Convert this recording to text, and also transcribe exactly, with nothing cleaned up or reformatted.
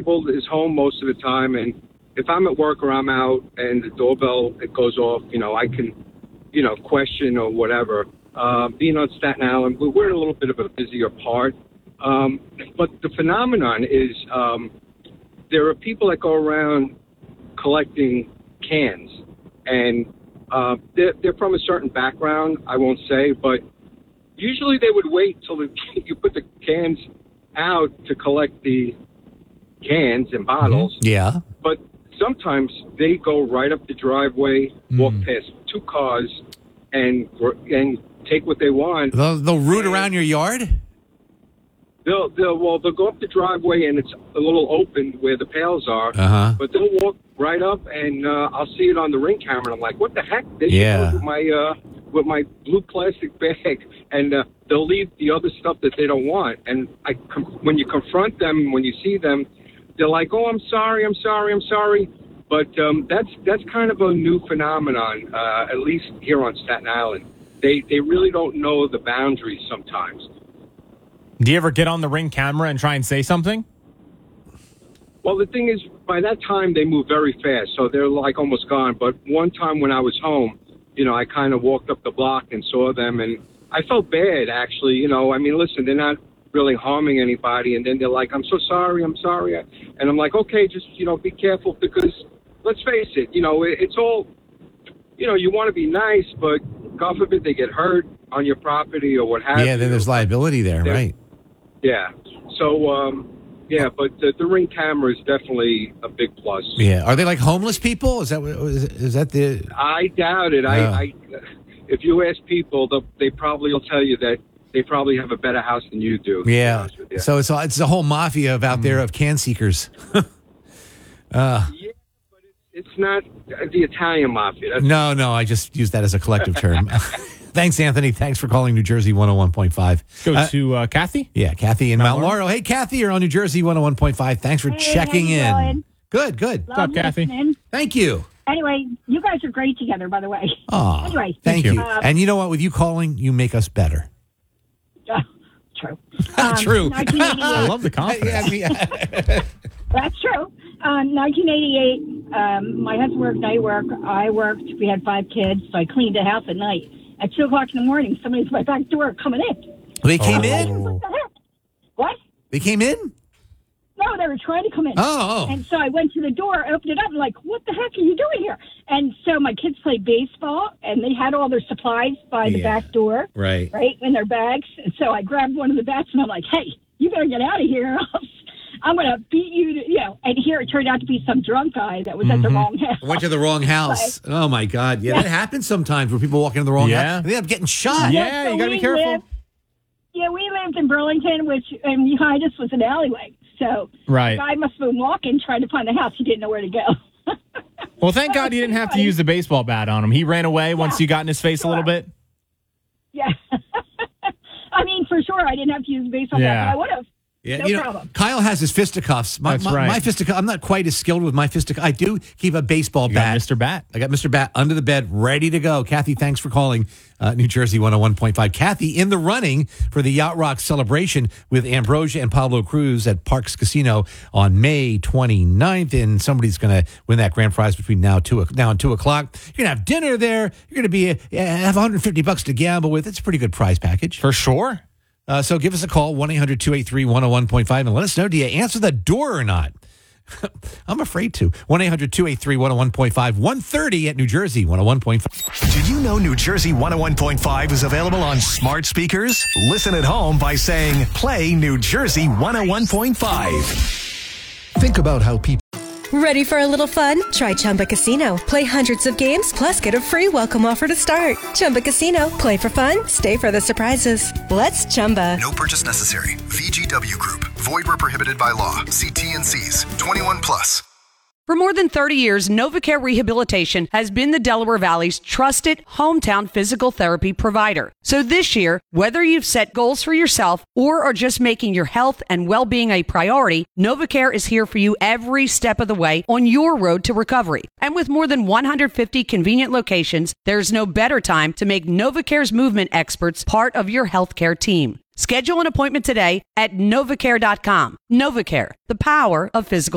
disabled is home most of the time, and if I'm at work or I'm out and the doorbell it goes off, you know, I can, you know, question or whatever. Uh, being on Staten Island, we're in a little bit of a busier part. Um, but the phenomenon is um, there are people that go around collecting cans, and uh, they're, they're from a certain background, I won't say, but usually they would wait till the, you put the cans out to collect the cans and bottles. Mm-hmm. Yeah. But sometimes they go right up the driveway, mm. walk past two cars, and and take what they want. They'll, they'll root around your yard? They'll, they'll, well, they'll go up the driveway, and it's a little open where the pails are. Uh-huh. But they'll walk right up, and uh, I'll see it on the Ring camera. And I'm like, what the heck? They yeah. with my uh, with my blue plastic bag, and uh, they'll leave the other stuff that they don't want. And I, com- when you confront them, when you see them, they're like, oh, I'm sorry, I'm sorry, I'm sorry. But um, that's that's kind of a new phenomenon, uh, at least here on Staten Island. They they really don't know the boundaries sometimes. Do you ever get on the Ring camera and try and say something? Well, the thing is, by that time, they move very fast, so they're like almost gone. But one time when I was home, you know, I kind of walked up the block and saw them, and I felt bad, actually. You know, I mean, listen, they're not really harming anybody, and then they're like, I'm so sorry, I'm sorry. And I'm like, okay, just, you know, be careful, because let's face it, you know, it's all, you know, you want to be nice, but God forbid they get hurt on your property or what have you. Yeah, then there's liability there, They're, right? Yeah. So, um, yeah, but the, the Ring camera is definitely a big plus. Yeah. Are they like homeless people? Is that is, is that the? I doubt it. Oh. I, I, if you ask people, they probably will tell you that they probably have a better house than you do. Yeah. So it's it's a whole mafia out there of can seekers. uh. Yeah, but it's, it's not the Italian mafia. That's no, no. I just use that as a collective term. Thanks, Anthony. Thanks for calling New Jersey one oh one point five. Go uh, to uh, Kathy? Yeah, Kathy in Mount, Mount Laurel. Hey, Kathy, you're on New Jersey one oh one point five. Thanks for hey, checking in. Going? Good, good. What's up, Kathy? Listening. Thank you. Anyway, you guys are great together, by the way. Oh, anyway, thank you. Um, and you know what? With you calling, you make us better. Uh, true. Um, True. I love the confidence. That's true. Um, nineteen eighty-eight, um, my husband worked, I worked, I worked. We had five kids, so I cleaned the house at night. At two o'clock in the morning, somebody's at my back door coming in. They came oh. in? What the heck? What? They came in? No, they were trying to come in. Oh, oh. And so I went to the door, opened it up, and like, what the heck are you doing here? And so my kids played baseball, and they had all their supplies by the Yeah. back door. Right. Right, in their bags. And so I grabbed one of the bats, and I'm like, hey, you better get out of here, or else I'm going to beat you, to, you know. And here it turned out to be some drunk guy that was mm-hmm. at the wrong house. Went to the wrong house. But, oh, my God. Yeah, yeah, that happens sometimes where people walk into the wrong yeah. house. And they end up getting shot. Yeah, yeah so you got to be careful. Lived, yeah, we lived in Burlington, which and behind us was an alleyway. So right. the guy must have been walking, trying to find the house. He didn't know where to go. Well, thank God you didn't have to use the baseball bat on him. He ran away yeah, once you got in his face sure. a little bit. Yeah. I mean, for sure, I didn't have to use the baseball yeah. bat, but I would have. Yeah, no you know, problem. Kyle has his fisticuffs. My, That's my, right. my fisticuffs, I'm not quite as skilled with my fisticuffs. I do keep a baseball You bat. got Mister Bat. I got Mister Bat under the bed, ready to go. Kathy, thanks for calling uh, New Jersey one oh one point five. Kathy in the running for the Yacht Rock celebration with Ambrosia and Pablo Cruz at Parks Casino on May twenty-ninth. And somebody's going to win that grand prize between now, two, now and two o'clock. You're going to have dinner there. You're going to be uh, have one hundred fifty bucks to gamble with. It's a pretty good prize package. For sure. Uh, so give us a call, one eight hundred two eight three one oh one point five, and let us know, do you answer the door or not? I'm afraid to. one eight hundred two eight three one oh one point five, one thirty at New Jersey one oh one point five. Did you know New Jersey one oh one point five is available on smart speakers? Listen at home by saying, play New Jersey one oh one point five. Think about how people... Ready for a little fun? Try Chumba Casino. Play hundreds of games, plus get a free welcome offer to start. Chumba Casino. Play for fun. Stay for the surprises. Let's Chumba. No purchase necessary. V G W Group. Void where prohibited by law. See T N Cs. twenty-one plus. For more than thirty years, NovaCare Rehabilitation has been the Delaware Valley's trusted hometown physical therapy provider. So this year, whether you've set goals for yourself or are just making your health and well-being a priority, NovaCare is here for you every step of the way on your road to recovery. And with more than one hundred fifty convenient locations, there's no better time to make NovaCare's movement experts part of your healthcare team. Schedule an appointment today at novacare dot com. NovaCare, the power of physical